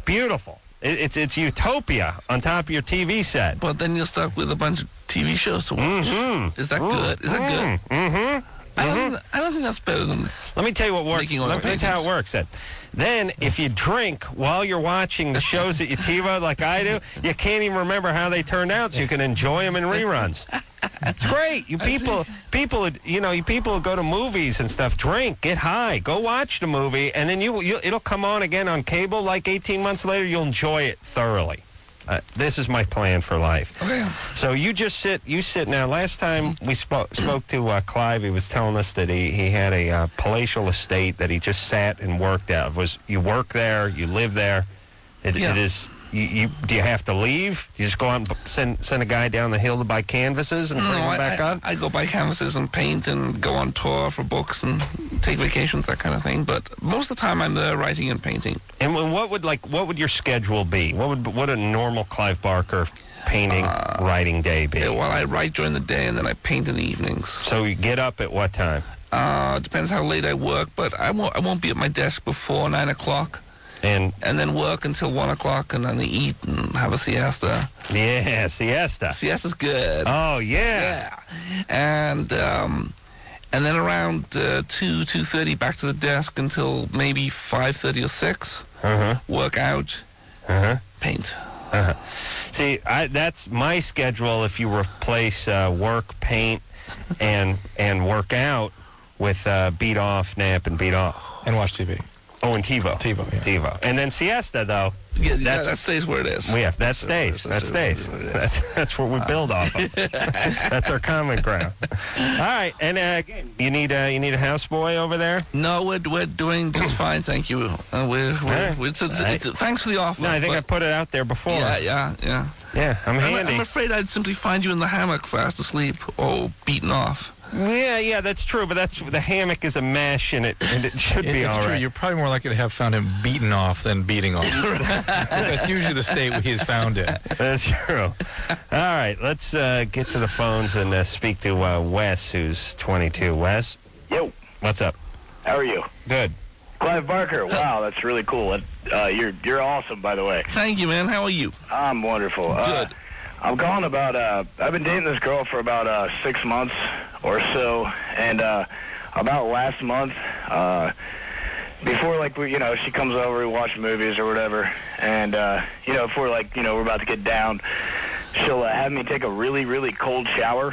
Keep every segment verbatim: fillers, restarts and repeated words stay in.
beautiful. It, it's it's utopia on top of your T V set. But then you're stuck with a bunch of T V shows to watch. Mm-hmm. Is that good? Is that good? Mm-hmm. I don't. I don't think that's better than. Let me tell you what works. Making oil Let me tell you how it works. Then, then if you drink while you're watching the shows at your TiVo, like I do, you can't even remember how they turned out, so you can enjoy them in reruns. It's great. You people, people, you know, you people who go to movies and stuff, drink, get high, go watch the movie, and then you, you it'll come on again on cable like eighteen months later. You'll enjoy it thoroughly. Uh, this is my plan for life. Okay. So you just sit, you sit now. Last time we spoke, spoke to uh, Clive, he was telling us that he, he had a uh, palatial estate that he just sat and worked out. It was you work there, you live there. It, Yeah. it is. You, you do you have to leave? You just go out and b- send send a guy down the hill to buy canvases and No, bring them I, back I, up? I go buy canvases and paint and go on tour for books and take vacations, that kind of thing. But most of the time, I'm there writing and painting. And when- what would like what would your schedule be? What would what a normal Clive Barker painting Uh, writing day be? Yeah, well, I write during the day and then I paint in the evenings. So you get up at what time? Uh, depends how late I work, but I won't. I won't be at my desk before nine o'clock. And And then work until one o'clock, and then eat and have a siesta. yeah, siesta. Siesta's good. Oh yeah. Yeah, and um, and then around uh, two two thirty back to the desk until maybe five thirty or six. Uh huh. Work out, Uh huh. paint. Uh-huh. See, I, that's my schedule. If you replace uh, work, paint, and and work out with uh, beat off, nap, and beat off. And watch T V. Oh, and TiVo. TiVo, yeah. TiVo. And then siesta, though. Yeah, yeah, That's- that stays where it is. We have that stays. That stays. That's that's what we build off of. That's our common ground. All right, and uh, again, you need uh, you need a houseboy over there. No, we're we're doing just fine, thank you. Uh, we're, we're, right. we're it's, it's, it's, thanks for the offer. No, I think I but- put it out there before. Yeah, yeah, yeah. Yeah, I'm I'm, handy. I'm afraid I'd simply find you in the hammock fast asleep or beaten off. Yeah, yeah, that's true. But that's the hammock is a mesh, and it and it should It- be it's all true. right. You're probably more likely to have found him beaten off than beating off. That's usually the state he's found in. That's true. All right, let's uh, get to the phones and uh, speak to uh, Wes, who's twenty-two. Wes, Yo, what's up? how are you? Good. Clive Barker. Wow, that's really cool. Uh, you're you're awesome, by the way. Thank you, man. How are you? I'm wonderful. Uh, Good. I'm calling about. Uh, I've been dating this girl for about uh, six months or so, and uh, about last month, uh, before like we, you know, she comes over, we watch movies or whatever, and uh, you know, if we're like, you know, we're about to get down, she'll uh, have me take a really, really cold shower,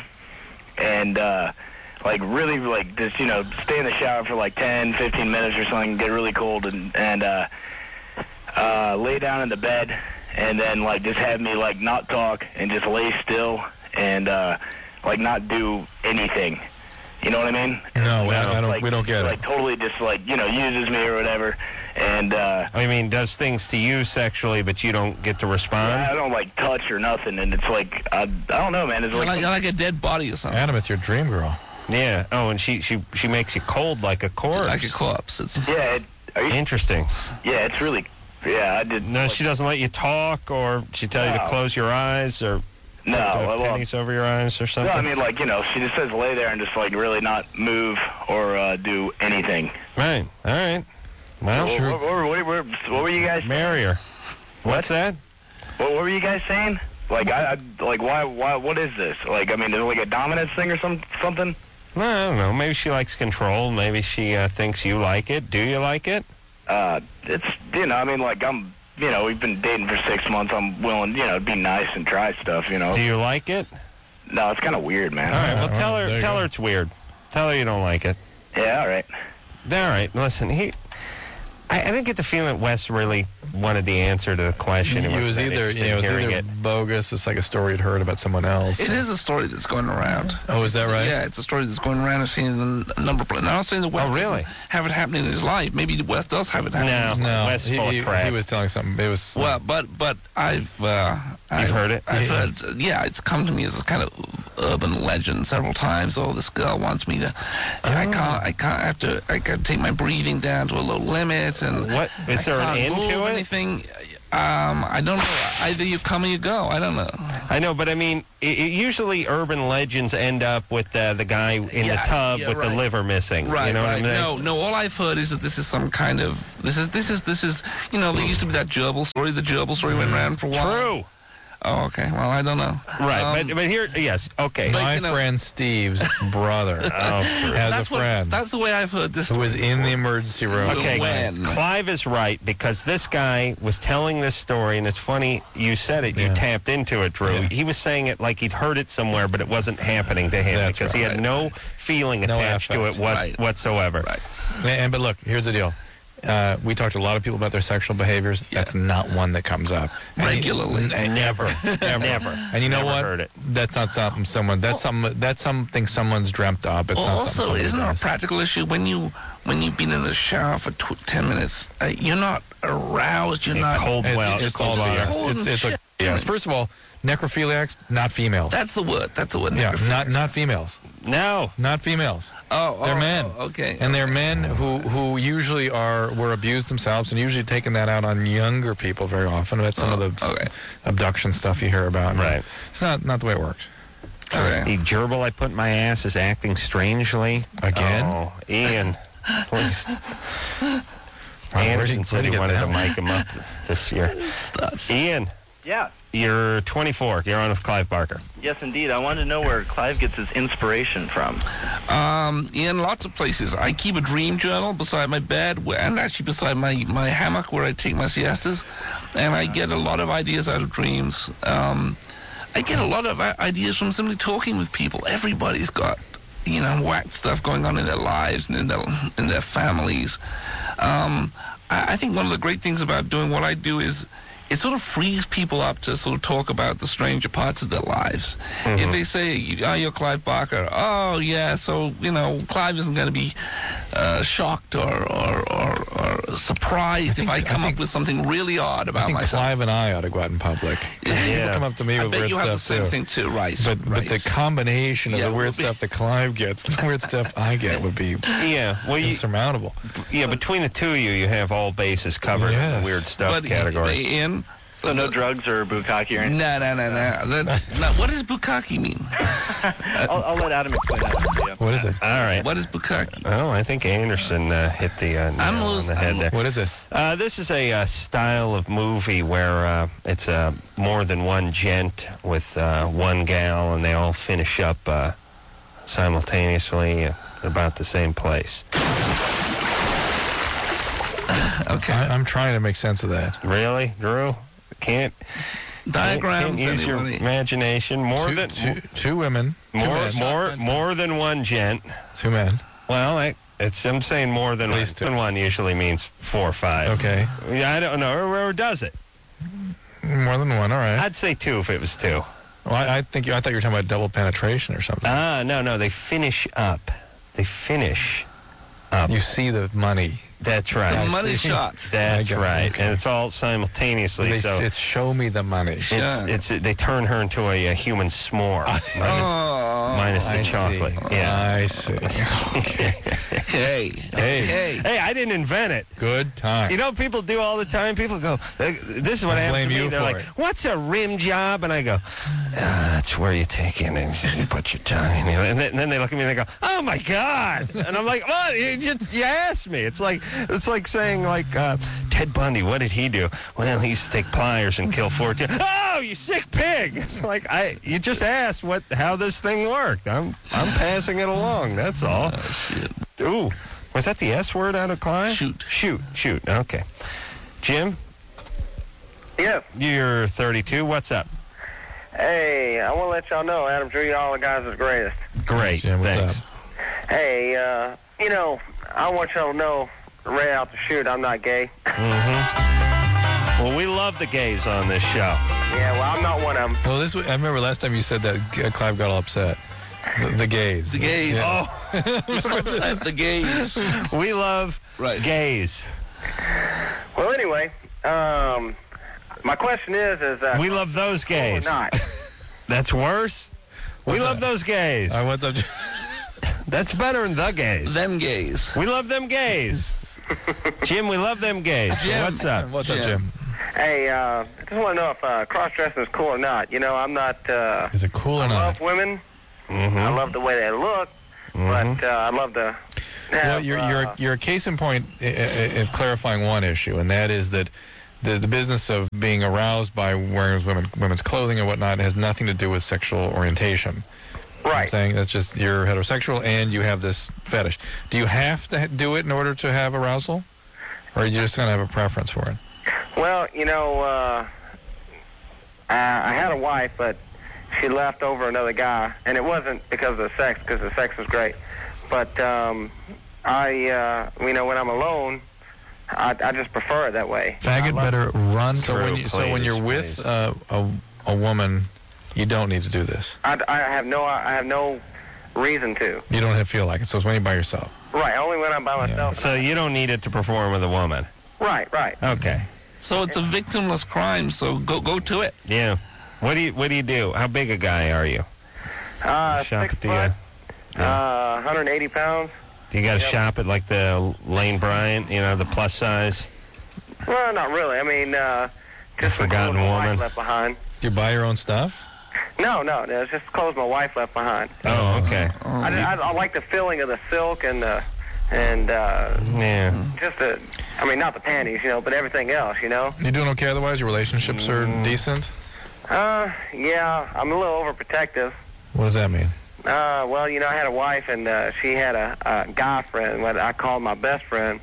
and uh, like really, like just, you know, stay in the shower for like ten, fifteen minutes or something, get really cold, and and uh, uh, lay down in the bed. And then, like, just have me, like, not talk and just lay still and, uh, like, not do anything. You know what I mean? No, I, I don't. Like, we don't get like, it. totally just, like, you know, uses me or whatever. And, uh, I mean, does things to you sexually, but you don't get to respond? I don't, like, touch or nothing. And it's like, I, I don't know, man. It's You're like, like, you're like a dead body or something. Adam, it's your dream girl. Yeah. Oh, and she she she makes you cold like a corpse. Like a corpse. It's, yeah, it, are you, Interesting. yeah, it's really, yeah, I did. No, like, she doesn't let you talk, or she tell you to No. close your eyes, or No, put uh, well, pennies over your eyes, or no, something. I mean, like, you know, she just says lay there and just, like, really not move or uh, do anything. Right. All right. Well, What, what, what, what, what were you guys marry her. What's that? What, what were you guys saying? Like, I, I like, why, why, what is this? Like, I mean, is it like a dominance thing or some, something? No, I don't know. Maybe she likes control. Maybe she uh, thinks you like it. Do you like it? Uh, it's, you know, I mean, like, I'm, you know, we've been dating for six months. I'm willing, you know, to be nice and try stuff, you know. Do you like it? No, it's kind of weird, man. All right. Well, well, tell there her. you Tell go. her it's weird. Tell her you don't like it. Yeah, all right. All right. Listen, he. I, I didn't get the feeling that Wes really wanted the answer to the question. It was wasn't that either, interested you know, it in was hearing either it. bogus. It's like a story he'd heard about someone else. it is a story that's going around. Oh, is that It's- right? Yeah, it's a story that's going around. I've seen it in a number of places. I'm not saying the West Oh, really? doesn't have it happening in his life. Maybe the West does have it happening. No. No, Wes he, full of he, crap. he was telling something. It was Well, but but I've uh, You've I've, heard it? I've Yeah. heard. Yeah, it's come to me as a kind of urban legend several times. Oh, this girl wants me to. I Oh. can't. I can't. I have to. I got to take my breathing down to a low limit. And What is I there an can't end move to it? Anything. Um, I don't know. Either you come or you go. I don't know. I know, but I mean, it, it usually urban legends end up with uh, the guy in Yeah, the tub yeah, with right. the liver missing. Right, You know right. what I mean? No, no. All I've heard is that this is some kind of this is this is this is you know there used to be that gerbil story. The gerbil story went around for a while. True. Oh, okay. Well, I don't know. Right, Um, but but here, yes, okay. But, My you know- friend Steve's brother Oh, true. has a that's what. friend That's the way I've heard this. who was story in the before. emergency room. Okay, When? Clive is right because this guy was telling this story, and it's funny you said it. You Yeah. tapped into it, Drew. Yeah. He was saying it like he'd heard it somewhere, but it wasn't happening to him That's because he right. had no feeling No attached to it affect. what's, Right. whatsoever. Right. And but look, here's the deal. Uh, we talked to a lot of people about their sexual behaviors. Yeah. That's not one that comes up And- Regularly. and never, never, Never. And you know Never what? heard it. That's not something someone. That's some. That's something someone's dreamt up. It's Well, not also, something somebody isn't there a does. practical issue when you when you've been in the shower for tw- ten minutes? Uh, you're not aroused. You're It not cold It's, well. it's all about us. cold It's, and it's like, shit. yes. First of all, necrophiliacs, not females. That's the word. That's the word. yeah, necrophilia. not not females. No. Not females. Oh, They're oh, men. oh, okay. And they're men who, who usually are were abused themselves and usually taking that out on younger people very often. That's some Oh, of the okay. abduction stuff you hear about. Right. It's not not the way it works. Okay. The gerbil I put in my ass is acting strangely. Again? Oh, Ian, please. Wow, where'd Anderson you- said where'd he you get wanted that to one? mic him up this year. Starts. Ian, Yeah. you're twenty-four. You're on with Clive Barker. Yes, indeed. I wanted to know where Clive gets his inspiration from. Um, in lots of places. I keep a dream journal beside my bed, where, and actually beside my, my hammock where I take my siestas, and I get a lot of ideas out of dreams. Um, I get a lot of i- ideas from simply talking with people. Everybody's got, you know, whack stuff going on in their lives and in their in their families. Um, I, I think one of the great things about doing what I do is it sort of frees people up to sort of talk about the stranger parts of their lives. If they say, oh, you're Clive Barker, oh, yeah, so, you know, Clive isn't going to be uh, shocked or, or, or, or surprised if I come I think- up with something really odd I about think myself. Clive and I ought to go out in public. Yeah. People come up to me I with bet weird you have the stuff same too. thing too, right? But but right. the combination of Yeah, the weird would be- stuff that Clive gets, and the weird stuff I get would be Yeah, well, you, insurmountable. yeah. Between the two of you, you have all bases covered in Yes. the weird stuff but category. in So no drugs or bukkake or anything? no, no, no, no. That, no. What does bukkake mean? I'll, I'll let Adam explain that to you. What is it? All right. What is bukkake? Well, I think Anderson uh, hit the uh, nail I'm on losing- the head I'm- there. What is it? Uh, this is a uh, style of movie where uh, it's uh, more than one gent with uh, one gal, and they all finish up uh, simultaneously at about the same place. Okay. I, I'm trying to make sense of that. Really, Drew? Can't Diagrams. Can't use your anybody? imagination. More Two, than two, two women, two more men, more more than one gent. two men. Well, I, it's I'm saying more than At one. least two. Than one usually means four or five. Okay, Yeah, I don't know. Or, or does it? more than one. All right. I'd say two if it was two. Well, I, I think you, I thought you were talking about double penetration or something. Ah, no, no. They finish up. They finish up. You see the money. That's The right. money see. shots. That's I got it, right. okay. And it's all simultaneously. They, so it's show me the money. it's Yeah. it's they turn her into a, a human s'more minus, Oh, minus the I chocolate. See. Yeah. I see. Okay. hey, Hey. hey. Hey, I didn't invent it. Good time. You know, people do all the time. People go, uh, "This is what I happens blame to me." you They're for like, it. "What's a rim job?" And I go, ah, "That's where you take it and you put your tongue in." And then, and then they look at me and they go, "Oh my god!" And I'm like, "What? You just you asked me." It's like it's like saying like uh, Ted Bundy. What did he do? Well, he used to take pliers and kill fourteen. Oh, you sick pig! It's like I you just asked what how this thing worked. I'm I'm passing it along. That's all. Ooh. Was that the S word out of Clive? Shoot. Shoot. Shoot. Okay. Jim, Yeah. you're thirty-two. What's up? Hey, I want to let y'all know Adam Drew, all the guys is greatest. Great. Jim, what's Thanks. up? Hey, uh, you know, I want y'all to know right out the chute, I'm not gay. Well, we love the gays on this show. Yeah, well, I'm not one of them. Well, this was- I remember last time you said that uh, Clive got all upset. The, the gays. The gays. Oh, The subset, the gays. we love Right. gays. Well, anyway, um, my question is, is uh, We love those or gays. not? That's worse. We What's love that? those gays. Uh, what's up? Jim? That's better than the gays. Them gays. We love them gays. Jim, we love them gays. So Jim. what's up? What's up, Jim. Jim? Hey, uh, I just want to know if uh, cross-dressing is cool or not. You know, I'm not... Uh, Is it cool or I not? love women. Mm-hmm. I love the way they look, Mhm. but uh, I love to have... Well, you're you're uh, you're a case in point i- i- of clarifying one issue, and that is that the the business of being aroused by wearing women women's clothing and whatnot has nothing to do with sexual orientation. You know what I'm right. saying that's just you're heterosexual and you have this fetish. Do you have to ha- do it in order to have arousal, or are you just gonna have a preference for it? Well, you know, uh, I, I had a wife, but she left over another guy, and it wasn't because of the sex, because the sex was great. But um, I, uh, you know, when I'm alone, I, I just prefer it that way. I Faggot love- better run. So True, when you, so when please, you're please. with uh, a a woman, you don't need to do this. I, I have no, I have no reason to. You don't have, feel like it. So it's when you're by yourself. Right, only when I'm by Yeah. myself. So you don't need it to perform with a woman. Right, right. Okay. So it's a victimless crime. So go go to it. Yeah. What do you What do you do? How big a guy are you? Uh, Shop six at the, foot, uh, uh, one hundred eighty pounds. Do you got to Yep. shop at like the Lane Bryant? You know, the plus size. Well, not really. I mean, uh, just the forgotten clothes my woman. wife left behind. Do you buy your own stuff? No, no, no, it's just clothes my wife left behind. Oh, okay. I, I, I like the feeling of the silk and the, and uh, Yeah. just the, I mean, not the panties, you know, but everything else, you know. You doing okay otherwise? Your relationships are decent? Uh, yeah, I'm a little overprotective. What does that mean? Uh, well, you know, I had a wife, and uh, she had a, a guy friend, what I called my best friend,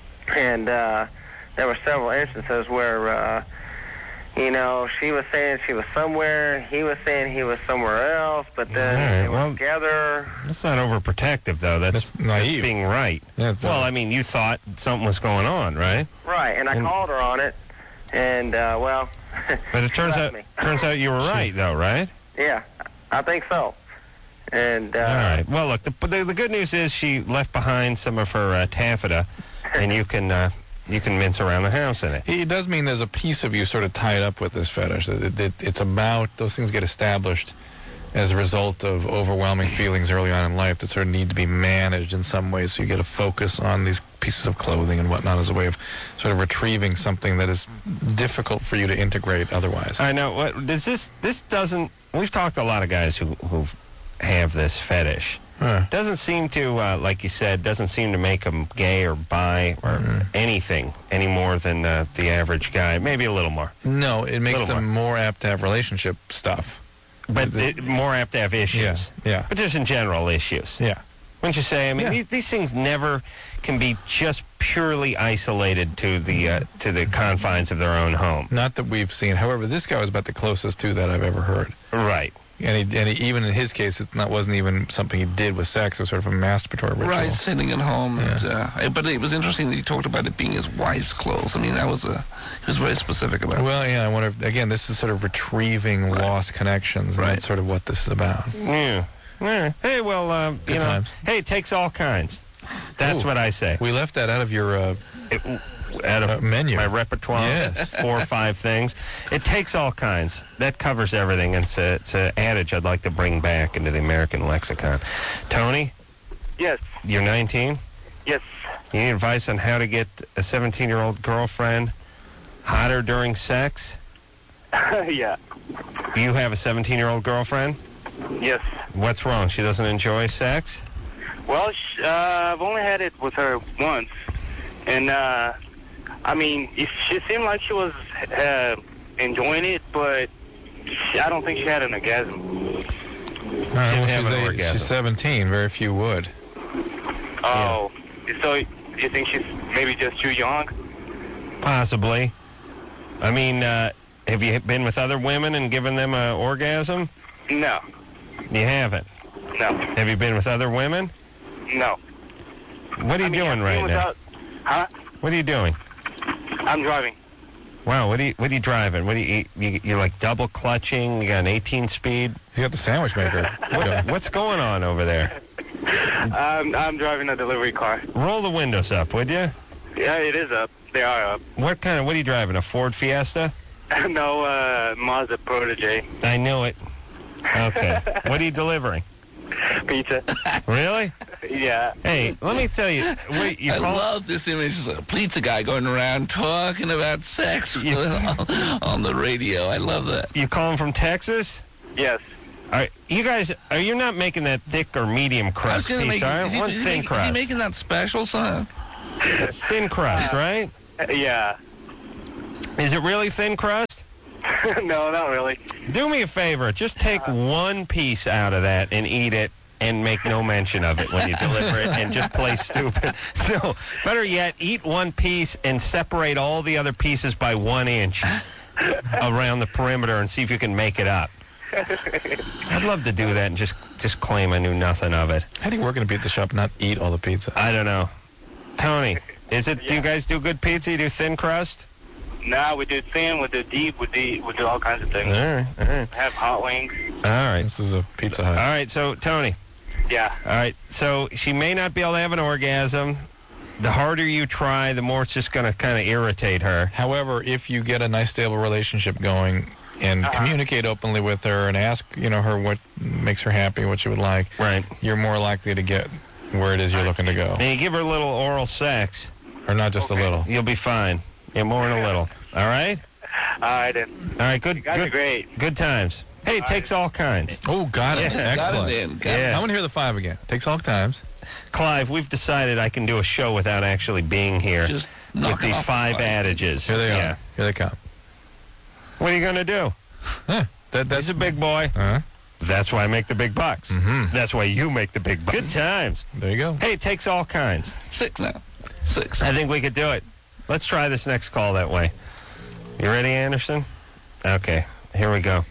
and uh, there were several instances where, uh, you know, she was saying she was somewhere, he was saying he was somewhere else, but then All right, they were well- together. That's not overprotective, though. That's, That's naive. being right. Yeah, it's, uh, Well, I mean, you thought something was going on, right? Right, and I And- called her on it, and, uh, well, But it she turns left out me. turns out you were right, though, right? Yeah, I think so. And, uh, All right. Well, look, the, the the good news is she left behind some of her uh, taffeta, and you can uh, you can mince around the house in it. It does mean there's a piece of you sort of tied up with this fetish. That it, it, it's about, those things get established as a result of overwhelming feelings early on in life that sort of need to be managed in some ways. So you get a focus on these pieces of clothing and whatnot as a way of sort of retrieving something that is difficult for you to integrate otherwise. I know. What does this? This doesn't. We've talked to a lot of guys who who have this fetish. Huh. Doesn't seem to, uh, like you said, doesn't seem to make them gay or bi or anything any more than uh, the average guy. Maybe a little more, No, it makes Little them more apt to have relationship stuff. but The- it, more apt to have issues. Yeah, yeah. But just in general issues. Yeah. Wouldn't you say? I mean, Yeah. these, these things never can be just purely isolated to the uh, to the confines of their own home. Not that we've seen. However, this guy was about the closest to that I've ever heard. Right. And, he, and he, even in his case, it not, wasn't even something he did with sex. It was sort of a masturbatory ritual. Right, sitting at home. And, uh, but it was interesting that he talked about it being his wife's clothes. I mean, that was a he was very specific about it. Well, yeah, I wonder if, again, this is sort of retrieving lost connections. And Right. that's sort of what this is about. Yeah. Yeah. Hey, well, uh, you Good know, times. hey, it takes all kinds. That's Ooh. what I say. We left that out of your uh, It, out of Uh, menu. my repertoire, Yes. four or five things. It takes all kinds. That covers everything. And it's a, it's an adage I'd like to bring back into the American lexicon. Tony, yes, you're nineteen. yes. You need advice on how to get a seventeen-year-old girlfriend hotter during sex? Yeah, You have a seventeen-year-old girlfriend? yes. What's wrong? She doesn't enjoy sex? Well, sh- uh, I've only had it with her once, and uh, I mean, it, she seemed like she was uh, enjoying it, but she, I don't think she had an orgasm. All right, well, have she's, an a- orgasm. she's seventeen. Very few would. Oh, so you think she's maybe just too young? Possibly. I mean, uh, have you been with other women and given them an orgasm? No, You haven't. no, Have you been with other women? no. What are you I mean, doing I've been right now? without- Huh? What are you doing? I'm driving. Wow, what are you what are you driving? What do you, you you're like double clutching? You got an eighteen speed? He's got the sandwich maker. What, what's going on over there? I'm, I'm driving a delivery car. Roll the windows up, would you? Yeah, it is up. They are up. What kind of what are you driving? A Ford Fiesta? No, uh, Mazda Protege. I knew it. Okay. What are you delivering? Pizza. Really? Yeah. Hey, let me tell you. Wait, you I call, love this image. It's a pizza guy going around talking about sex on the radio. I love that. you calling from Texas? Yes. All right, you guys, are you not making that thick or medium I was crust gonna pizza? make. All right, Is he, one is he thin make- crust. is he making that special, son? Thin crust, right? Yeah. Is it really thin crust? No, not really. Do me a favor. Just take one piece out of that and eat it and make no mention of it when you deliver it and just play stupid. No, better yet, eat one piece and separate all the other pieces by one inch around the perimeter and see if you can make it up. I'd love to do that and just, just claim I knew nothing of it. How do you work in a pizza shop and not eat all the pizza? I don't know. Tony, is it? Do you guys do good pizza? You do thin crust? No, we do thin, we do deep, we do, we do all kinds of All things. right, all right. We have hot wings. All right. This is a Pizza Hut. All right, so, Tony. Yeah. All right, so she may not be able to have an orgasm. The harder you try, the more it's just going to kind of irritate her. However, if you get a nice stable relationship going and Uh-huh. communicate openly with her and ask, you know, her what makes her happy, what she would like, Right. you're more likely to get where it is you're looking to go. And you give her a little oral sex, Or not just a Okay. little. you'll be fine. Yeah, more than a little. All right? All right, then. All right, good. You guys good, are great. Good times. Hey, it takes all kinds. Oh, got it. Yeah, got Excellent. Got it in. Got Yeah. I want to hear the five again. Takes all times. Clive, we've decided I can do a show without actually being here Just with knock it these off. five adages. Here they Yeah. are. Here they come. What are you going to do? Huh. That, that's He's a big boy. uh, That's why I make the big bucks. Mhm. That's why you make the big bucks. Good times. there you go. Hey, it takes all kinds. Six now. Six. I think we could do it. Let's try this next call that way. You ready, Anderson? Okay, here we go.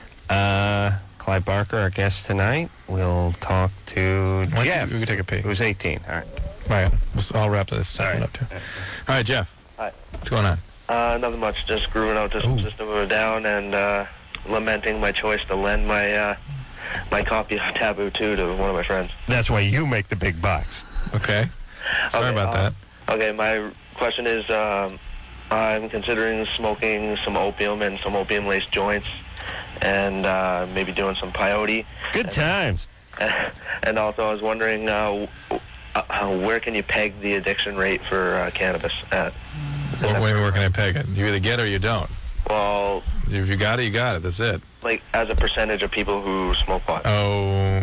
Uh, Clive Barker, our guest tonight. We'll talk to Why don't Jeff, you- we can take a peek. who's eighteen. All right. All right. We'll- I'll wrap this All segment right. up too. All right, Jeff. Hi. What's going on? Uh, nothing much. Just grooving out to Ooh. System of a Down and uh, lamenting my choice to lend my uh, my copy of Taboo two to one of my friends. That's why you make the big bucks. Okay. Sorry Okay, about uh, that. Okay, my question is, um, I'm considering smoking some opium and some opium-laced joints, and uh, maybe doing some peyote. Good times. And also, I was wondering, uh, uh, where can you peg the addiction rate for uh, cannabis at? Well, wait, where can I peg it? You either get it or you don't. Well, If you got it, you got it. That's it. like as a percentage of people who smoke pot. Oh,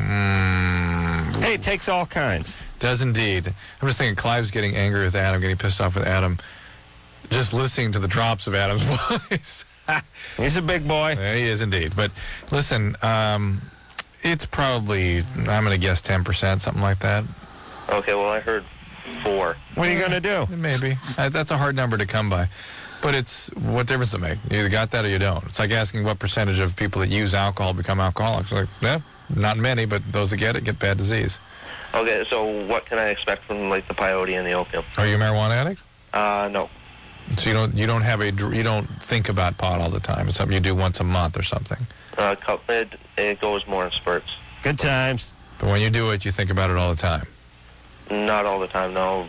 mm, Hey, it takes all kinds. does indeed. I'm just thinking Clive's getting angry with Adam, getting pissed off with Adam. Just listening to the drops of Adam's voice. He's a big boy. Yeah, he is indeed. But listen, um, it's probably, I'm going to guess ten percent, something like that. Okay, well, I heard four. What are you going to do? Maybe. Uh, That's a hard number to come by. But it's, what difference does it make? You either got that or you don't. It's like asking what percentage of people that use alcohol become alcoholics. Like, yeah, not many, but those that get it get bad disease. Okay, so what can I expect from like the peyote and the opium? Are you a marijuana addict? Uh, no. So you don't you don't have a dr- you don't think about pot all the time. It's something you do once a month or something. Uh, cou- it, it goes more in spurts. Good times. But when you do it, you think about it all the time. Not all the time, no.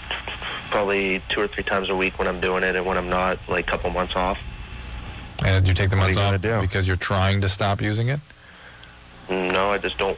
Probably two or three times a week when I'm doing it, and when I'm not, like a couple months off. And you take the What are months you gonna off do? because you're trying to stop using it. No, I just don't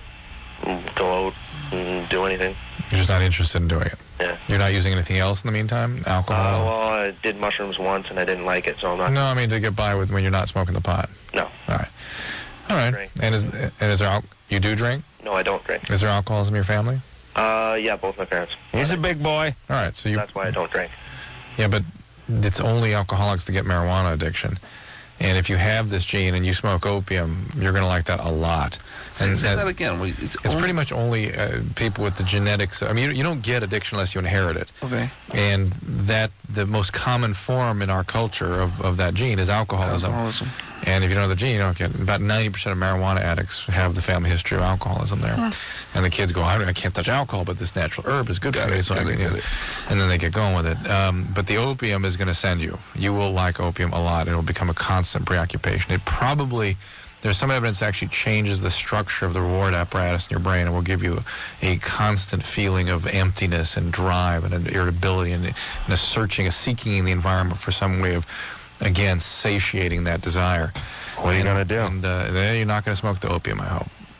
go out and do anything. You're just not interested in doing it. Yeah. You're not using anything else in the meantime. Uh, Alcohol. well, I did mushrooms once, and I didn't like it, so I'm not. no, I mean to get by with when you're not smoking the pot. No. All right. All right. Drink. And is and is there al- you do drink? No, I don't drink. Is there alcoholism in your family? Uh, yeah, both my parents. He's a big boy. All right. So you That's why I don't drink. yeah, but it's only alcoholics that get marijuana addiction. And if you have this gene and you smoke opium, you're going to like that a lot. Say, And say that- that again. We- It's, It's pretty much only uh, people with the genetics. I mean, you, you don't get addiction unless you inherit it. okay. And that the most common form in our culture of, of that gene is alcoholism. Alcoholism. And if you don't know the gene, you don't get about ninety percent of marijuana addicts have the family history of alcoholism there. And the kids go, I, I can't touch alcohol, but this natural herb is good Got for me. it, So I got can, it, you got know, it. and then they get going with it. Um, but the opium is going to send you. You will like opium a lot. It will become a constant preoccupation. It probably, there's some evidence that actually changes the structure of the reward apparatus in your brain and will give you a constant feeling of emptiness and drive and an irritability and, and a searching, a seeking in the environment for some way of, again, satiating that desire. What are you And- gonna do? And uh, then you're not going to smoke the opium, I hope.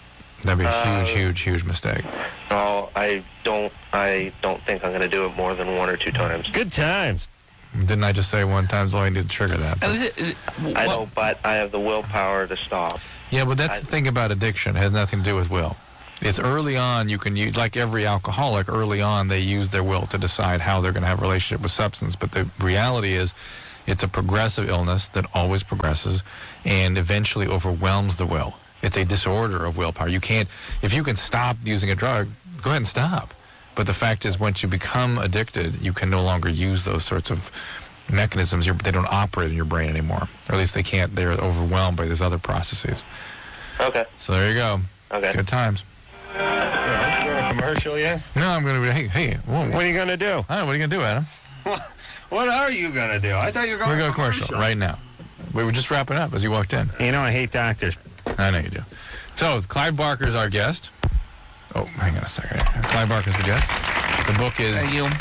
That'd be a Uh, huge, huge, huge mistake. No, I don't. I don't think I'm going to do it more than one or two times. Good times. Didn't I just say one time's all you need to trigger that? And is it, is it, w- I what- know, but I have the willpower to stop. Yeah, but that's I- the thing about addiction. It has nothing to do with will. It's early on you can use, like every alcoholic, early on they use their will to decide how they're going to have a relationship with substance. But the reality is it's a progressive illness that always progresses and eventually overwhelms the will. It's a disorder of willpower. You can't, if you can stop using a drug, go ahead and stop. But the fact is once you become addicted, you can no longer use those sorts of mechanisms. You're, they don't operate in your brain anymore. Or at least they can't. They're overwhelmed by these other processes. Okay. So there you go. Okay. Good times. Yeah, you going to commercial yet? No, I'm going to, hey, hey, whoa, What are you going to do? All right, what are you going to do, Adam? What are you going to do? I thought you were going We're to going to commercial right now. We were just wrapping up as you walked in. You know, I hate doctors. I know you do. So, Clive Barker is our guest. Oh, hang on a second. Clive Barker is the guest. The book is, Thank you.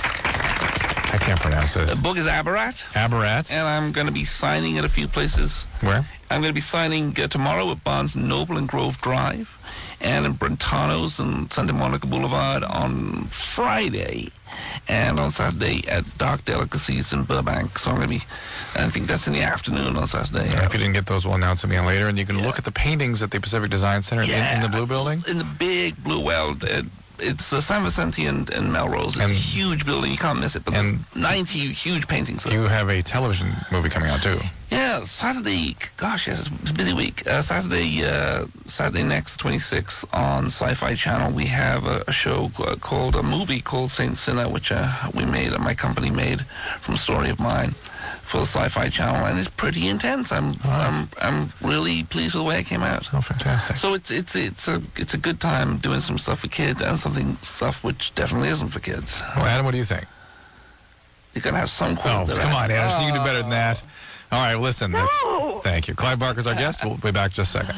I can't pronounce this. The book is Abarat, Abarat. and I'm going to be signing at a few places. Where? I'm going to be signing uh, tomorrow at Barnes and Noble and Grove Drive, and in Brentano's and Santa Monica Boulevard on Friday, and on Saturday at Dark Delicacies in Burbank. So I'm going to be, I think that's in the afternoon on Saturday. Uh, if you didn't get those, we'll announce them again later. And you can Yeah. look at the paintings at the Pacific Design Center in, in the Blue Building. In the big blue well. Uh, it's uh, San Vicente and, and Melrose. It's And- a huge building. You can't miss it. But and- there's ninety huge paintings there. You have a television movie coming out, too. Yeah, Saturday. Gosh, yes, it's a busy week. Uh, Saturday, uh, Saturday next, twenty-sixth on Sci-Fi Channel, we have a, a show c- called a movie called Saint Sinner, which uh, we made, uh, my company made from Story of Mine for the Sci-Fi Channel, and it's pretty intense. I'm, I'm, I'm really pleased with the way it came out. Oh, fantastic. So it's it's it's a it's a good time doing some stuff for kids and something stuff which definitely isn't for kids. Well, Adam, what do you think? You're gonna have some Oh, quote that come I- on, Anderson. You can do better than that. All right, listen. that's- Thank you. Clive Barker's our guest. We'll be back just a second.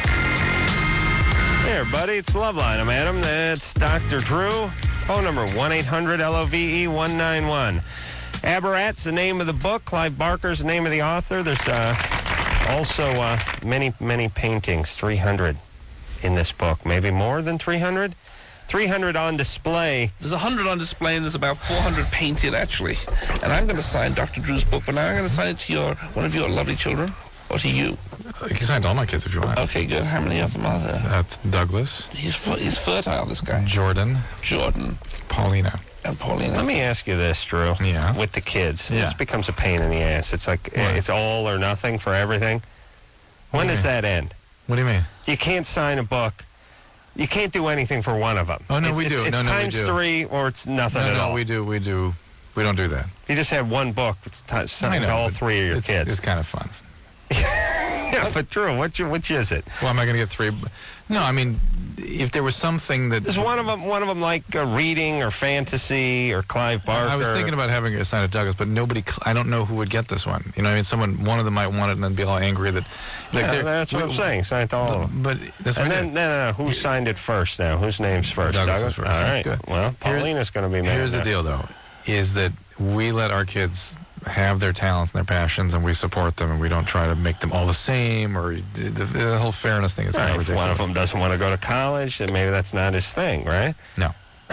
Hey, everybody, it's Loveline. I'm Adam. That's Doctor Drew. Phone number one eight hundred L O V E one nine one. Abarat's the name of the book. Clive Barker's the name of the author. There's uh, also uh, many, many paintings, three hundred in this book. Maybe more than three hundred? three hundred on display. There's a hundred on display, and there's about four hundred painted actually. And I'm going to sign Doctor Drew's book, but now I'm going to sign it to your one of your lovely children, or to you. You can sign to all my kids if you want. Okay, good. How many of them are there? That's Douglas, He's fer- he's fertile, this guy. Jordan, Jordan Paulina. and Paulina. Let me ask you this, Drew. Yeah. With the kids. Yeah. This becomes a pain in the ass. It's like, uh, What? it's all or nothing for everything. When do you does mean? that end? What do you mean? You can't sign a book. You can't do anything for one of them. Oh, no, it's, we it's, do. It's No, no, we times do. three or it's nothing No, at no, all. we do, we do. We don't do that. You just have one book. It's t- I signed know, to all but three of your it's, kids. It's kind of fun. Yeah, but Drew, which, which is it? Well, am I going to get three? No, I mean, if there was something that... Is one of them one of them like uh, reading or fantasy or Clive Barker? I was thinking about having it assigned to Douglas, but nobody... cl- I don't know who would get this one. You know, what I mean, someone, one of them might want it and then be all angry that... Like, Yeah, they're- that's what we- I'm saying. Signed to all of them. But that's what And I then, did. no, no, no. Who signed it first now? Whose name's first? Douglas is Douglas? first. All That's right. good. Well, Here- Paulina's going to be mad. Here's the now. deal, though, is that we let our kids have their talents and their passions, and we support them, and we don't try to make them all the same, or the, the, the whole fairness thing is All kind right, of if one ridiculous. of them doesn't want to go to college, then maybe that's not his thing, right? No.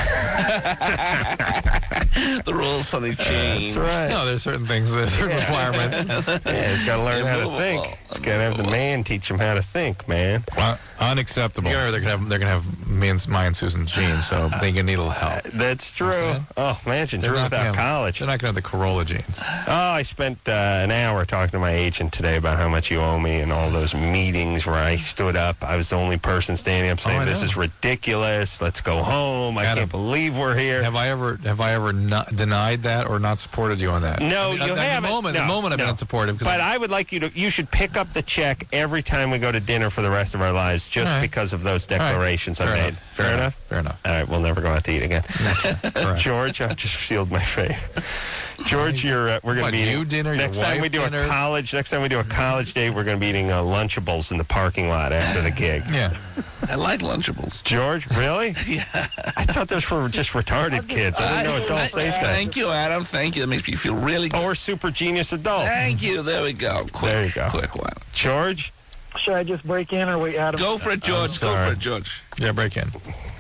The rules suddenly change. That's right. No, there's certain things, there's certain requirements. Yeah, he's got to learn how to Immovable. think. He's got to have the man teach him how to think, man. Uh, unacceptable. They're gonna have they're gonna have me and my and Susan's genes, so they're gonna need a little help. That's true. saying? Oh, imagine They're Drew not gonna without have- college. They're not gonna have the Corolla genes. Oh, I spent uh, an hour talking to my agent today about how much you owe me and all those meetings where I stood up. I was the only person standing up saying, Oh, I this know. is ridiculous. Let's go home. I Adam, can't believe we're here. Have I ever have I ever not denied that or not supported you on that? No, I mean, you at, at haven't. the moment, No, at the moment I've no. been unsupportive. 'cause But I'm- I would like you to, you should pick up the check every time we go to dinner for the rest of our lives just All right. because of those All right. declarations I Fair made. enough. Fair, Fair enough? enough. Fair enough. All right, we'll never go out to eat again. Correct. George, I just sealed my fate. George, you're uh, we're going What, to be eating you dinner, your next time we wife do dinner? a college. Next time we do a college date, we're going to be eating uh, Lunchables in the parking lot after the gig. Yeah. I like Lunchables. George, really? Yeah. I thought those were just retarded kids. I didn't know adults I- ate that. Thank you, Adam. Thank you. That makes me feel really good. Or super genius adults. Thank you. There we go. Quick, There you go. Quick one. George, should I just break in or wait out of Go for it, George. Go sorry. for it, George. Yeah, break in.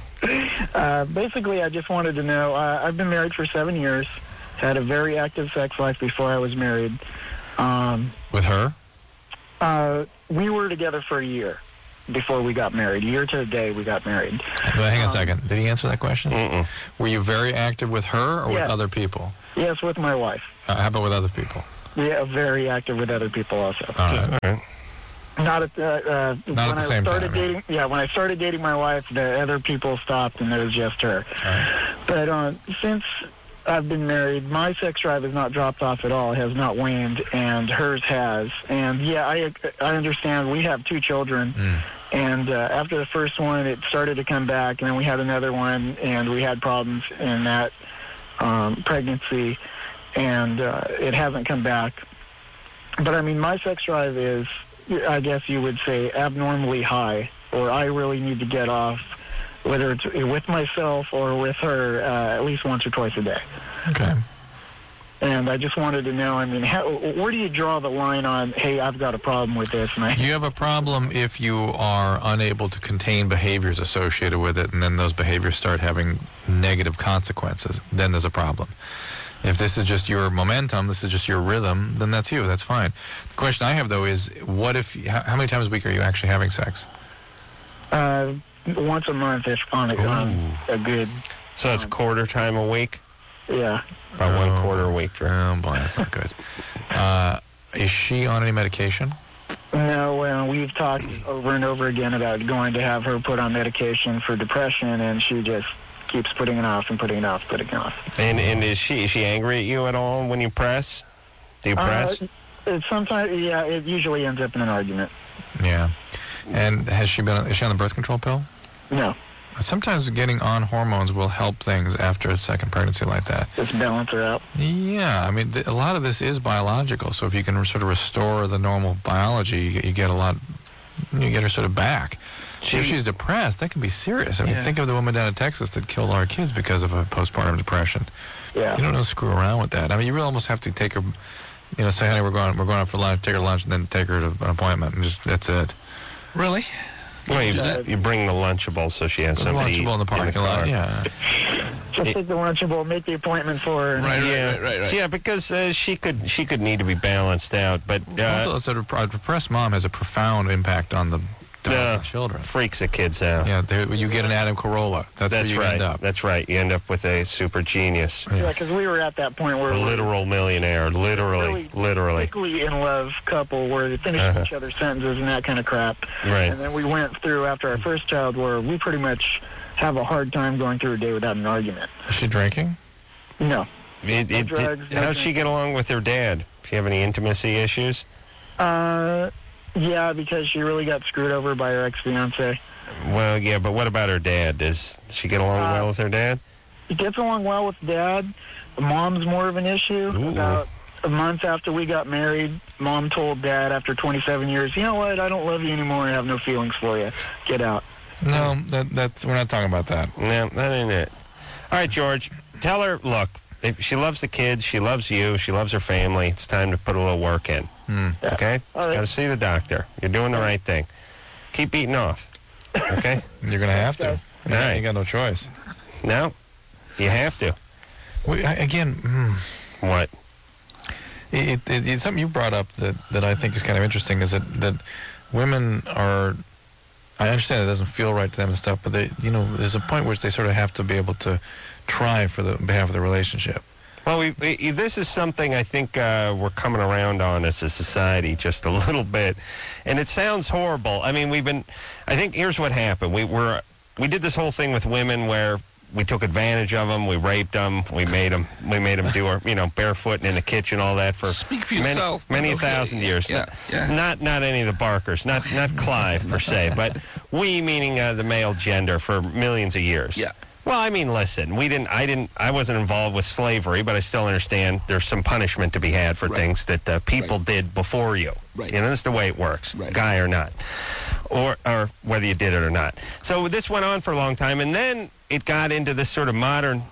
Uh, basically, I just wanted to know, uh, I've been married for seven years, had a very active sex life before I was married. Um, With her? uh, we were together for a year before we got married. A year to the day we got married. But hang on a second. Did he answer that question? Mm-mm. Were you very active with her or with Yes. other people? Yes, with my wife. Uh, how about with other people? Yeah, very active with other people also. All right. All right. Not at the, uh, when at the I same started time, yeah. dating. Yeah, when I started dating my wife, the other people stopped, and it was just her. All right. But uh, since I've been married, my sex drive has not dropped off at all. It has not waned, and hers has. And yeah, I I understand. We have two children, Mm. and uh, after the first one, it started to come back, and then we had another one, and we had problems in that um, pregnancy, and uh, it hasn't come back. But I mean, my sex drive is, I guess you would say, abnormally high, or I really need to get off, whether it's with myself or with her, uh, at least once or twice a day. Okay. And I just wanted to know, I mean, how, where do you draw the line on, hey, I've got a problem with this? And I, You have a problem if you are unable to contain behaviors associated with it, and then those behaviors start having negative consequences. Then there's a problem. If this is just your momentum, this is just your rhythm, then that's you. That's fine. The question I have, though, is what if, how, how many times a week are you actually having sex? uh, once a month, if on a, on a good, So that's a quarter time a week? yeah. About one Oh. quarter a week, Drew. Oh, boy, that's not good. Uh, is she on any medication? No, well, we've talked over and over again about going to have her put on medication for depression, and she just keeps putting it off and putting it off, putting it off. And and is she is she angry at you at all when you press? Do you press? Uh, it sometimes, yeah, it usually ends up in an argument. Yeah. And has she been, is she on the birth control pill? No, Sometimes getting on hormones will help things after a second pregnancy like that. just balance her out. Yeah, I mean, th- a lot of this is biological. So if you can sort of restore the normal biology, you, get- you get a lot, you get her sort of back. She- if she's depressed, that can be serious. I mean, Yeah. think of the woman down in Texas that killed all her kids because of a postpartum depression. Yeah. You don't know screw around with that. I mean, you really almost have to take her, you know, say, honey, we're going, we're going out for lunch, take her to lunch, and then take her to an appointment, and just that's it. Really? Well, you, do that? you bring the Lunchable so she has The somebody Lunchable in the parking lot, car. yeah. Just take the Lunchable, make the appointment for her. and- Right, Yeah, right, right, right. yeah, because uh, she could she could need to be balanced out, but uh, Also, sort of, a depressed mom has a profound impact on the the development of children. freaks the kids out. Yeah, there- you get an Adam Carolla. That's, That's where you right. end up. That's right. You end up with a super genius, Yeah, because we were at that point where a we were literal millionaire, literally, really literally. quickly in love couple where they finished Uh-huh. each other's sentences and that kind of crap. Right. And then we went through after our first child where we pretty much have a hard time going through a day without an argument. Is she drinking? No. It, it, drugs, did- how's no she get along with her dad? Does she have any intimacy issues? Uh, yeah, because she really got screwed over by her ex-fiance. Well, yeah, but what about her dad? Does she get along Uh, well with her dad? She gets along well with dad. Mom's more of an issue. Ooh. About a month after we got married, Mom told Dad after twenty-seven years, you know what, I don't love you anymore. I have no feelings for you. Get out. No, that, that's we're not talking about that. No, that ain't it. All right, George, tell her, look, if she loves the kids, she loves you, she loves her family. It's time to put a little work in. Hmm. Okay? All right. Got to see the doctor. You're doing the right thing. Keep beating off. Okay? You're going to have to. Okay. Yeah, All right. You got no choice. No, you have to. We, I, again, hmm, What? it, it, it's something you brought up that, that I think is kind of interesting is that, that women are, I understand it doesn't feel right to them and stuff, but they, you know, there's a point where they sort of have to be able to try for the behalf of the relationship. Well, we, we, this is something I think uh, we're coming around on as a society just a little bit, and it sounds horrible. I mean, we've been. I think here's what happened. We were we did this whole thing with women where we took advantage of them, we raped them, we made them, we made them do our, you know, barefoot and in the kitchen, all that for Speak for many, yourself. many Okay, thousand yeah, years. yeah, yeah. Not not any of the Barkers, not not Clive per se, but we meaning uh, the male gender for millions of years. Yeah. Well, I mean, listen, we didn't, I didn't, I wasn't involved with slavery, but I still understand there's some punishment to be had for Right. things that uh, people Right. did before you. Right. You know, that's the way it works, Right. guy or not, or or whether you did it or not. So this went on for a long time, and then it got into this sort of modern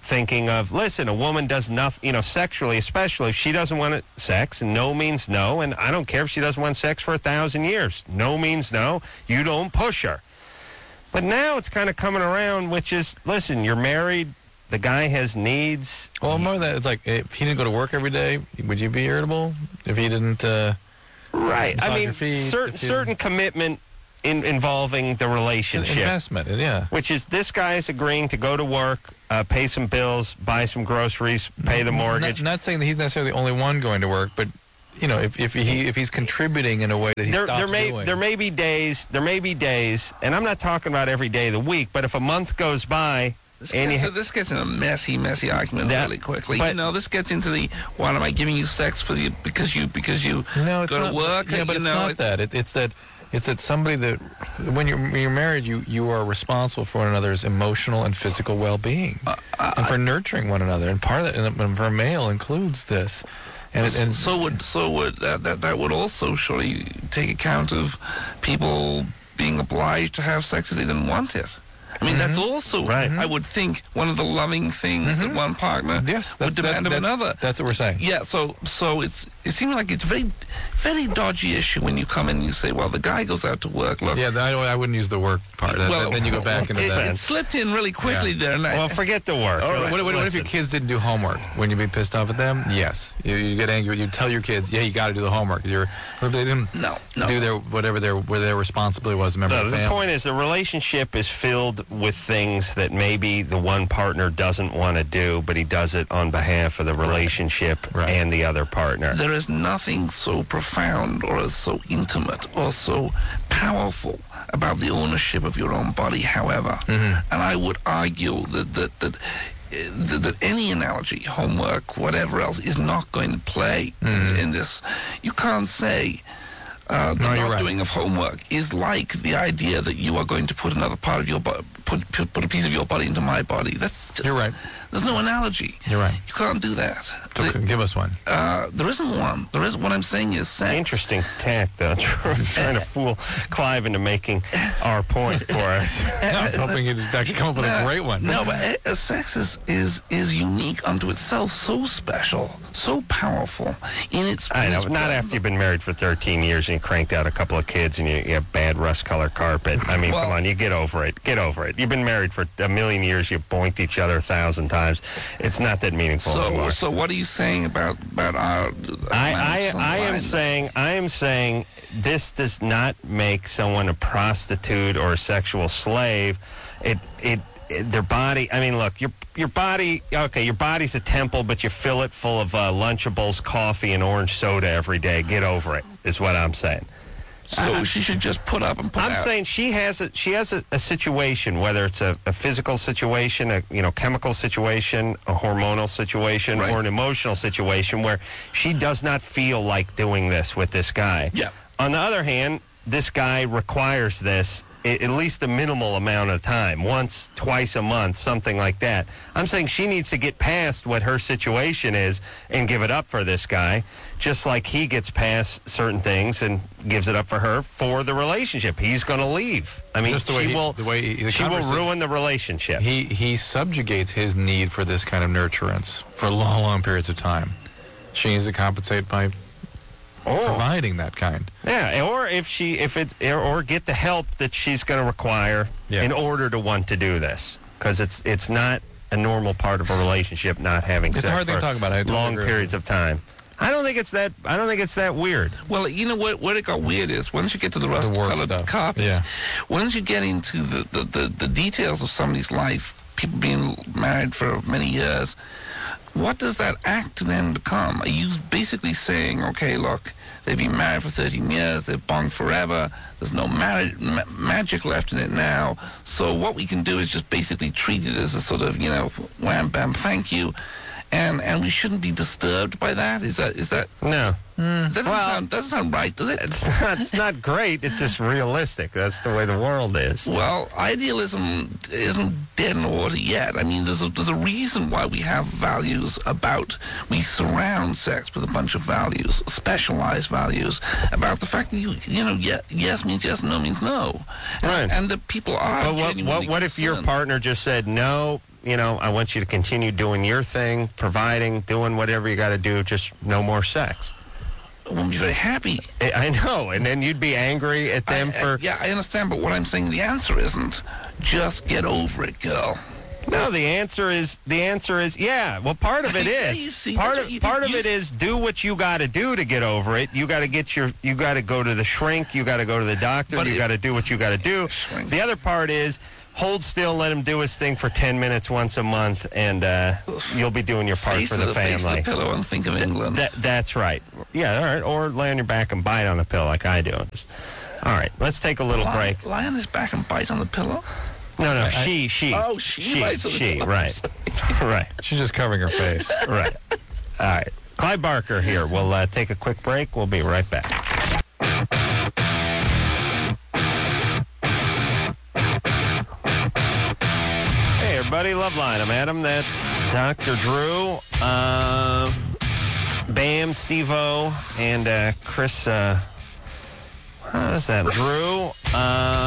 thinking of, listen, a woman does nothing, you know, sexually, especially if she doesn't want it, sex, and no means no, and I don't care if she doesn't want sex for a thousand years. No means no. You don't push her. But now it's kind of coming around, which is, listen, you're married, the guy has needs. Well, more than that, it's like, if he didn't go to work every day, would you be irritable? If he didn't, uh, right. I mean, feet, certain certain commitment in, involving the relationship. Investment, yeah. Which is, this guy is agreeing to go to work, uh, pay some bills, buy some groceries, pay the mortgage. Not, not saying that he's necessarily the only one going to work, but, you know, if, if he if he's contributing in a way that he there, stops there may doing. there may be days there may be days, and I'm not talking about every day of the week, but if a month goes by. This and gets, you, this gets in a messy, messy argument that, really quickly. But, you know, this gets into the, why am I giving you sex for you because you because you no, it's go not, to work? Yeah, but you it's know, not it's, that. It, it's that it's that somebody that when you're when you're married, you you are responsible for one another's emotional and physical well-being, uh, uh, and for nurturing one another. And part of that, and for a male, includes this. And, it, and so would so would that, that that would also surely take account of people being obliged to have sex if they didn't want it. I mean, mm-hmm. that's also, right. I would think, one of the loving things mm-hmm. that one partner yes, would demand that, of that, another. That's what we're saying. Yeah, so so it's it seems like it's a very, very dodgy issue when you come in and you say, well, the guy goes out to work, look. Yeah, I, I wouldn't use the work part. Well, then you go back into it, that. It slipped in really quickly yeah. there. And I, well, forget the work. Or, what, what, what if your kids didn't do homework? Wouldn't you be pissed off at them? Yes. You, you get angry. You tell your kids, yeah, you got to do the homework. You're, if they didn't no, no. do their whatever their where their responsibility was, a member no, of the family. family. The point is, the relationship is filled with things that maybe the one partner doesn't want to do, but he does it on behalf of the relationship right. Right. and the other partner. There is nothing so profound or so intimate or so powerful about the ownership of your own body, however. Mm-hmm. And I would argue that that, that that that any analogy, homework, whatever else, is not going to play mm. in, in this. You can't say uh, the no, not right. doing of homework is like the idea that you are going to put another part of your body, put, put put a piece of your body into my body. That's just, you're right. There's no analogy. You're right. You can't do that. So the, give us one. Uh, there isn't one. There is. What I'm saying is sex. Interesting tact, though. Trying to fool Clive into making our point for us. I was hoping you'd actually come up with no, a great one. No, but uh, sex is, is is unique unto itself, so special, so powerful in its. I in know, its not after you've been married for thirteen years and you cranked out a couple of kids and you, you have bad rust-colored carpet. I mean, well, come on, you get over it. Get over it. You've been married for a million years. You've boinked each other a thousand times. It's not that meaningful so, anymore. So, what are you saying about about our? I, I, I am saying, I am saying, this does not make someone a prostitute or a sexual slave. It, it, it their body. I mean, look, your your body. Okay, your body's a temple, but you fill it full of uh, Lunchables, coffee, and orange soda every day. Get over it. Is what I'm saying. So uh, she should just put up and put I'm out. saying she has a she has a, a situation, whether it's a, a physical situation, a you know chemical situation, a hormonal situation, right. or an emotional situation where she does not feel like doing this with this guy. Yeah. On the other hand, this guy requires this at least a minimal amount of time, once, twice a month, something like that. I'm saying she needs to get past what her situation is and give it up for this guy, just like he gets past certain things and gives it up for her for the relationship. He's going to leave. I mean, Just the she way he- will, the way he- the she will conversation- ruin the relationship. He he subjugates his need for this kind of nurturance for long, long periods of time. She needs to compensate by Oh. providing that kind. Yeah, or if she, if it, or get the help that she's going to require Yeah. in order to want to do this, because it's it's not a normal part of a relationship not having It's sex a hard thing for to talk about. I totally long agree with periods you. of time. I don't think it's that. I don't think it's that weird. Well, you know what? Where it got weird is once you get to the work rust-colored stuff. carpet. Yeah. Once you get into the, the, the, the details of somebody's life, people being married for many years, what does that act then become? Are you basically saying, okay, look, they've been married for thirteen years, they've bonged forever, there's no marriage, ma- magic left in it now, so what we can do is just basically treat it as a sort of, you know, wham, bam, thank you, and and we shouldn't be disturbed by that? Is that, is that, No, that doesn't, Well- sound, doesn't sound right, does it? it's not. It's not great. It's just realistic. That's the way the world is. Well, idealism isn't dead in the water yet. I mean, there's a, there's a reason why we have values about, we surround sex with a bunch of values, specialized values, about the fact that, you you know, ye- yes means yes, no means no. And, Right. and that people are But what, genuinely what, what if your concerned. partner just said, no, you know, I want you to continue doing your thing, providing, doing whatever you got to do, just no more sex. I won't be very happy. I I know, and then you'd be angry at them I, I, for... yeah, I understand, but what I'm saying, the answer isn't just get over it, girl. No, the answer is the answer is yeah. Well, part of it Yeah, is you see, part that's of what you- part of you- it is do what you got to do to get over it. You got to get your you got to go to the shrink. You got to go to the doctor. But you it- got to do what you got to do. Shrink. The other part is hold still, let him do his thing for ten minutes once a month, and uh, you'll be doing your part Face for of the, the face family. of the pillow and think of England. That, that's right. Yeah, all right. Or lay on your back and bite on the pillow like I do. Just- all right, let's take a little lie, break. lie on his back and bite on the pillow. No, no, she, she. Oh, she she, bites on the she, pillow. right, right. She's just covering her face. Right. All right. Clyde Barker here. We'll uh, take a quick break. We'll be right back. Hey, everybody. Loveline. I'm Adam. That's Doctor Drew. Uh, Bam, Steve-O, and uh, Chris. Uh, how is that? Drew. Uh,